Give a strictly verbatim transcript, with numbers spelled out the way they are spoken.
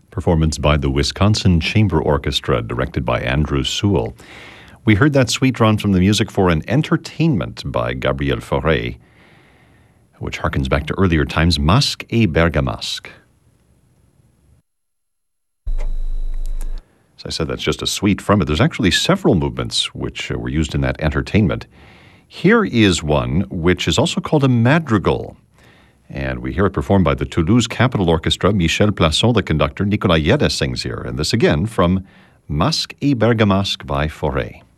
Performance by the Wisconsin Chamber Orchestra, directed by Andrew Sewell. We heard that suite drawn from the music for an entertainment by Gabriel Fauré, which harkens back to earlier times, Masque et Bergamasque. As I said, that's just a suite from it. There's actually several movements which uh, were used in that entertainment. Here is one which is also called a madrigal. And we hear it performed by the Toulouse Capitol Orchestra. Michel Plasson, the conductor. Nicolas Yedda sings here. And this again from Masque et Bergamasque by Fauré.